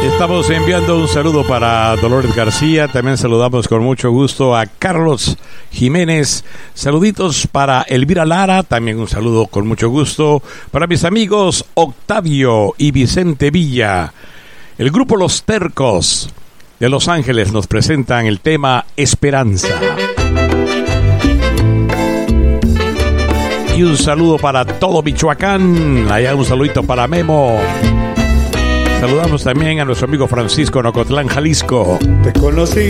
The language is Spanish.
Estamos enviando un saludo para Dolores García. También saludamos con mucho gusto a Carlos Jiménez. Saluditos para Elvira Lara. También un saludo con mucho gusto para mis amigos Octavio y Vicente Villa. El grupo Los Tercos de Los Ángeles nos presentan el tema Esperanza. Y un saludo para todo Michoacán. Allá un saludito para Memo. Saludamos también a nuestro amigo Francisco en Ocotlán, Jalisco. Te conocí